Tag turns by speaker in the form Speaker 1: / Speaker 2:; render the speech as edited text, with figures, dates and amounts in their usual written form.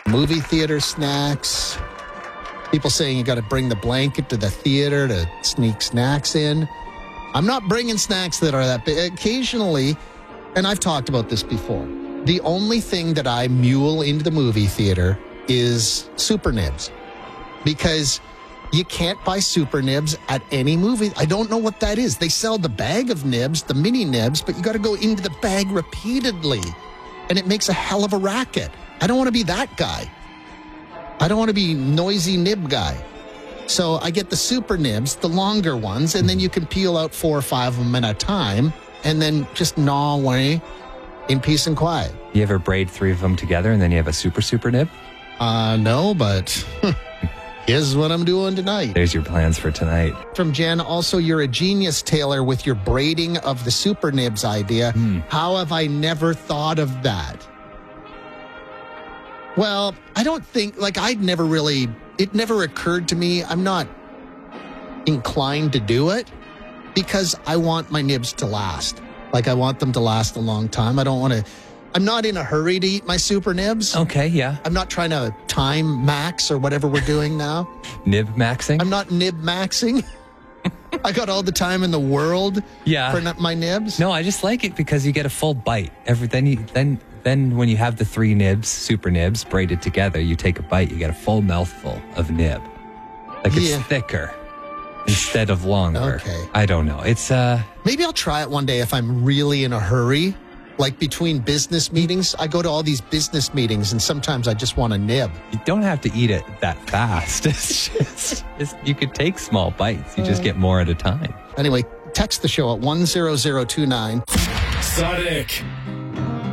Speaker 1: movie theater snacks. People saying you got to bring the blanket to the theater to sneak snacks in. I'm not bringing snacks that are that big. Occasionally, and I've talked about this before, the only thing that I mule into the movie theater is Super Nibs. Because you can't buy Super Nibs at any movie. I don't know what that is. They sell the bag of nibs, the mini nibs, but you got to go into the bag repeatedly. And it makes a hell of a racket. I don't want to be that guy. I don't want to be noisy nib guy. So I get the Super Nibs, the longer ones, and then you can peel out 4 or 5 of them at a time and then just gnaw away in peace and quiet.
Speaker 2: You ever braid 3 of them together and then you have a super nib?
Speaker 1: No, but here's what I'm doing tonight.
Speaker 2: There's your plans for tonight.
Speaker 1: From Jen, also, you're a genius, Taylor, with your braiding of the Super Nibs idea. How have I never thought of that? Well, I don't think, it never occurred to me. I'm not inclined to do it because I want my nibs to last. I want them to last a long time. I'm not in a hurry to eat my Super Nibs.
Speaker 2: Okay, yeah.
Speaker 1: I'm not trying to time max or whatever we're doing now.
Speaker 2: Nib maxing?
Speaker 1: I'm not nib maxing. I got all the time in the world for my nibs.
Speaker 2: No, I just like it because you get a full bite. Then when you have the 3 nibs, Super Nibs, braided together, you take a bite, you get a full mouthful of nib. It's thicker instead of longer.
Speaker 1: Okay.
Speaker 2: I don't know. It's
Speaker 1: Maybe I'll try it one day if I'm really in a hurry. Between business meetings, I go to all these business meetings and sometimes I just want a nib.
Speaker 2: You don't have to eat it that fast. It's just you could take small bites. You just get more at a time.
Speaker 1: Anyway, text the show at 10029.
Speaker 3: Sonic.